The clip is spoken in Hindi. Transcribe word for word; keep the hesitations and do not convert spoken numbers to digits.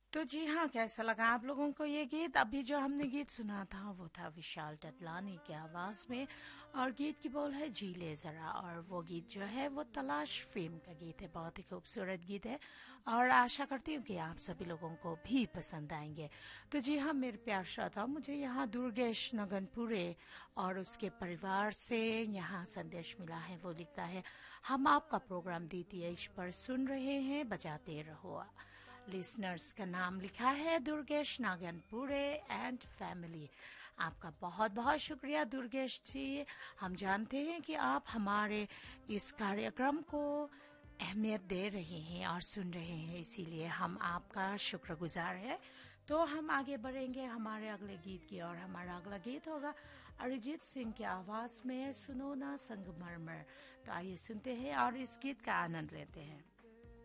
तो जी हाँ, कैसा लगा आप लोगों को ये गीत? अभी जो हमने गीत सुना था वो था विशाल डडलानी की आवाज में, और गीत की बोल है जी ले जरा। और वो गीत जो है वो तलाश फिल्म का गीत है। बहुत ही खूबसूरत गीत है और आशा करती हूँ कि आप सभी लोगों को भी पसंद आएंगे। तो जी हाँ मेरे प्यार श्रोता, मुझे यहाँ दुर्गेश नगनपुरे और उसके परिवार से यहाँ संदेश मिला है। वो लिखता है, हम आपका प्रोग्राम डी टी एच पर सुन रहे हैं, बजाते रहो। लिसनर्स का नाम लिखा है दुर्गेश नागनपुरे एंड फैमिली। आपका बहुत बहुत शुक्रिया दुर्गेश जी। हम जानते हैं कि आप हमारे इस कार्यक्रम को अहमियत दे रहे हैं और सुन रहे हैं, इसीलिए हम आपका शुक्रगुजार हैं। तो हम आगे बढ़ेंगे हमारे अगले गीत की और हमारा अगला गीत होगा अरिजीत सिंह की आवाज में सुनो ना संगमरमर। तो आइए सुनते हैं और इस गीत का आनंद लेते हैं।